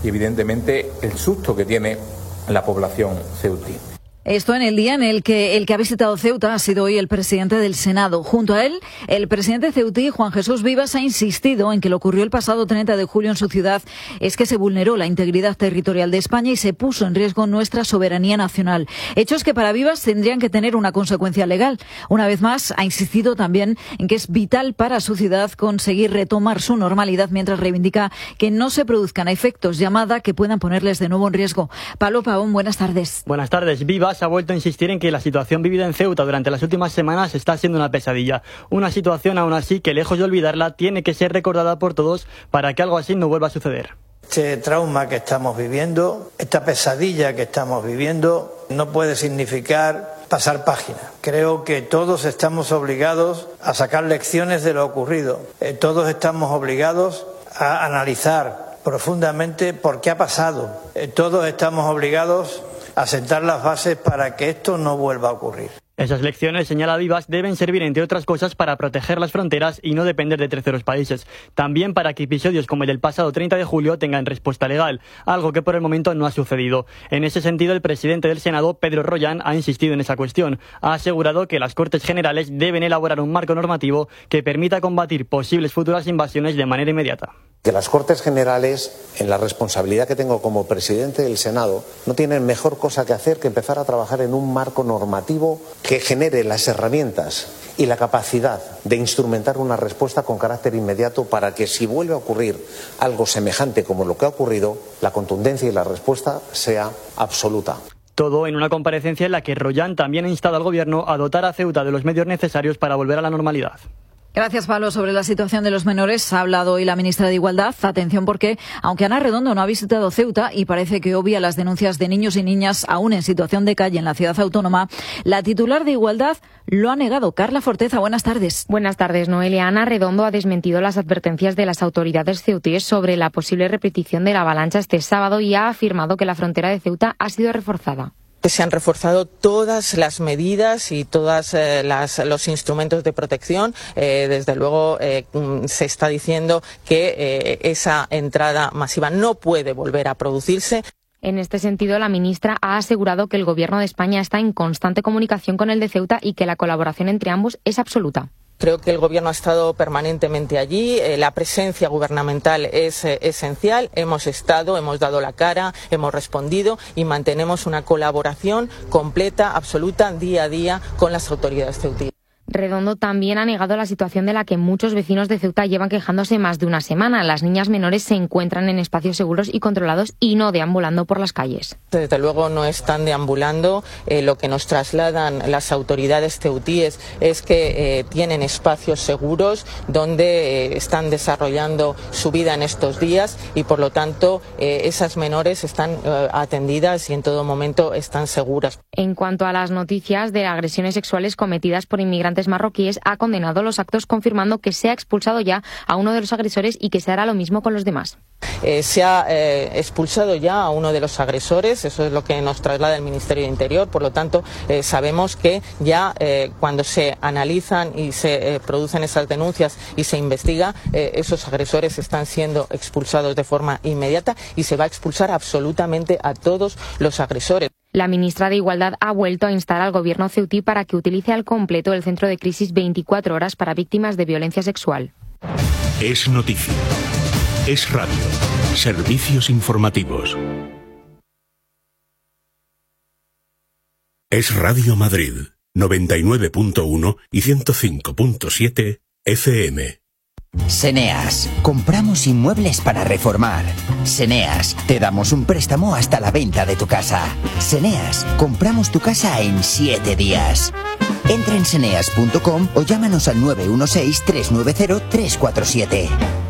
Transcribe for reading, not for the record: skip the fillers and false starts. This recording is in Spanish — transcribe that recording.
y evidentemente el susto que tiene la población ceutí. Esto en el día en el que ha visitado Ceuta ha sido hoy el presidente del Senado. Junto a él, el presidente ceutí, Juan Jesús Vivas, ha insistido en que lo ocurrió el pasado 30 de julio en su ciudad es que se vulneró la integridad territorial de España y se puso en riesgo nuestra soberanía nacional. Hechos que para Vivas tendrían que tener una consecuencia legal. Una vez más, ha insistido también en que es vital para su ciudad conseguir retomar su normalidad mientras reivindica que no se produzcan efectos llamada que puedan ponerles de nuevo en riesgo. Pablo Pavón, buenas tardes. Buenas tardes. Vivas ha vuelto a insistir en que la situación vivida en Ceuta durante las últimas semanas está siendo una pesadilla. Una situación aún así que, lejos de olvidarla, tiene que ser recordada por todos para que algo así no vuelva a suceder. Este trauma que estamos viviendo, esta pesadilla que estamos viviendo, no puede significar pasar página. Creo que todos estamos obligados a sacar lecciones de lo ocurrido. Todos estamos obligados a analizar profundamente por qué ha pasado. Todos estamos obligados a sentar las bases para que esto no vuelva a ocurrir. Esas lecciones, señala Vivas, deben servir, entre otras cosas, para proteger las fronteras y no depender de terceros países. También para que episodios como el del pasado 30 de julio tengan respuesta legal, algo que por el momento no ha sucedido. En ese sentido, el presidente del Senado, Pedro Rollán, ha insistido en esa cuestión. Ha asegurado que las Cortes Generales deben elaborar un marco normativo que permita combatir posibles futuras invasiones de manera inmediata. Que las Cortes Generales, en la responsabilidad que tengo como presidente del Senado, no tienen mejor cosa que hacer que empezar a trabajar en un marco normativo que genere las herramientas y la capacidad de instrumentar una respuesta con carácter inmediato para que, si vuelve a ocurrir algo semejante como lo que ha ocurrido, la contundencia y la respuesta sea absoluta. Todo en una comparecencia en la que Rollán también ha instado al Gobierno a dotar a Ceuta de los medios necesarios para volver a la normalidad. Gracias, Pablo. Sobre la situación de los menores ha hablado hoy la ministra de Igualdad. Atención porque, aunque Ana Redondo no ha visitado Ceuta y parece que obvia las denuncias de niños y niñas aún en situación de calle en la ciudad autónoma, la titular de Igualdad lo ha negado. Carla Forteza, buenas tardes. Buenas tardes, Noelia. Ana Redondo ha desmentido las advertencias de las autoridades ceutíes sobre la posible repetición de la avalancha este sábado y ha afirmado que la frontera de Ceuta ha sido reforzada. Se han reforzado todas las medidas y todos los instrumentos de protección. Desde luego se está diciendo que esa entrada masiva no puede volver a producirse. En este sentido, la ministra ha asegurado que el Gobierno de España está en constante comunicación con el de Ceuta y que la colaboración entre ambos es absoluta. Creo que el Gobierno ha estado permanentemente allí, la presencia gubernamental es esencial, hemos estado, hemos dado la cara, hemos respondido y mantenemos una colaboración completa, absoluta, día a día con las autoridades ceutíes. Redondo también ha negado la situación de la que muchos vecinos de Ceuta llevan quejándose más de una semana. Las niñas menores se encuentran en espacios seguros y controlados y no deambulando por las calles. Desde luego no están deambulando. Lo que nos trasladan las autoridades ceutíes es que tienen espacios seguros donde están desarrollando su vida en estos días y por lo tanto esas menores están atendidas y en todo momento están seguras. En cuanto a las noticias de agresiones sexuales cometidas por inmigrantes marroquíes, ha condenado los actos confirmando que se ha expulsado ya a uno de los agresores y que se hará lo mismo con los demás. Se ha expulsado ya a uno de los agresores, eso es lo que nos traslada el Ministerio de Interior, por lo tanto sabemos que ya cuando se analizan y se producen esas denuncias y se investiga, esos agresores están siendo expulsados de forma inmediata y se va a expulsar absolutamente a todos los agresores. La ministra de Igualdad ha vuelto a instar al Gobierno ceutí para que utilice al completo el centro de crisis 24 horas para víctimas de violencia sexual. Es noticia. Es radio. Servicios informativos. Es Radio Madrid, 99.1 y 105.7 FM. Seneas, compramos inmuebles para reformar. Seneas, te damos un préstamo hasta la venta de tu casa. Seneas, compramos tu casa en 7 días. Entra en seneas.com o llámanos al 916-390-347.